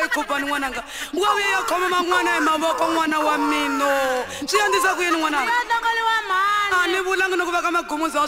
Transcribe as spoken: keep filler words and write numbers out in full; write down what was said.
khupani n'wananga wa vuya ya khoma n'wana hi mavoko n'wana wa mino swi endlisa ku yini n'wananga a ni vulanga ni ku veka magumuza